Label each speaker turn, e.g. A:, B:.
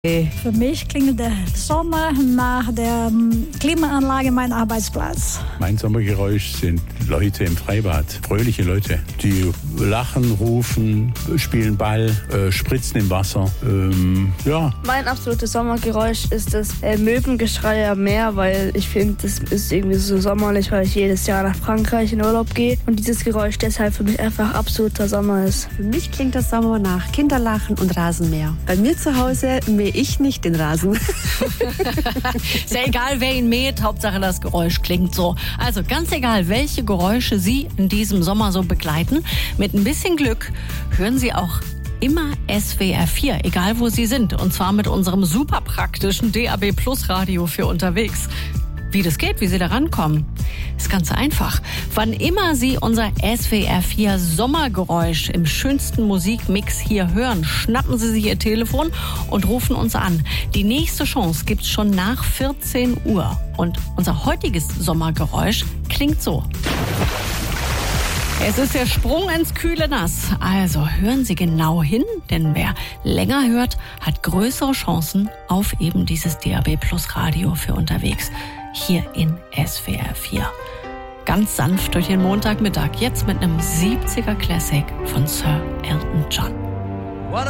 A: Für mich klingt der Sommer nach der Klimaanlage mein Arbeitsplatz.
B: Mein Sommergeräusch sind Leute im Freibad, fröhliche Leute, die lachen, rufen, spielen Ball, spritzen im Wasser.
C: Mein absolutes Sommergeräusch ist das Möwengeschrei am Meer, weil ich finde, das ist irgendwie so sommerlich, weil ich jedes Jahr nach Frankreich in Urlaub gehe und dieses Geräusch deshalb für mich einfach absoluter Sommer ist.
D: Für mich klingt der Sommer nach Kinderlachen und Rasenmäher. Bei mir zu Hause mähe ich nicht den Rasen.
E: Ist ja egal, wer ihn mäht, Hauptsache das Geräusch klingt so. Also ganz egal, welche Geräusche Sie in diesem Sommer so begleiten, mit ein bisschen Glück hören Sie auch immer SWR 4, egal wo Sie sind. Und zwar mit unserem super praktischen DAB Plus Radio für unterwegs. Wie das geht, wie Sie da rankommen, ist ganz einfach. Wann immer Sie unser SWR 4 Sommergeräusch im schönsten Musikmix hier hören, schnappen Sie sich Ihr Telefon und rufen uns an. Die nächste Chance gibt's schon nach 14 Uhr. Und unser heutiges Sommergeräusch klingt so. Es ist der Sprung ins kühle Nass. Also hören Sie genau hin, denn wer länger hört, hat größere Chancen auf eben dieses DAB Plus Radio für unterwegs. Hier in SWR 4. Ganz sanft durch den Montagmittag, jetzt mit einem 70er Classic von Sir Elton John.